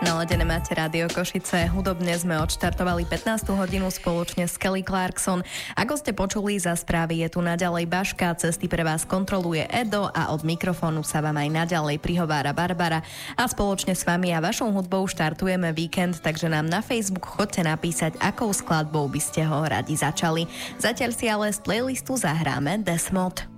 Naladené máte Rádio Košice. Hudobne sme odštartovali 15. hodinu spoločne s Kelly Clarkson. Ako ste počuli, za správy je tu naďalej Baška, cesty pre vás kontroluje Edo a od mikrofónu sa vám aj naďalej prihovára Barbara. A spoločne s vami a vašou hudbou štartujeme víkend, takže nám na Facebook chodte napísať, akou skladbou by ste ho radi začali. Zatiaľ si ale z playlistu zahráme Desmod.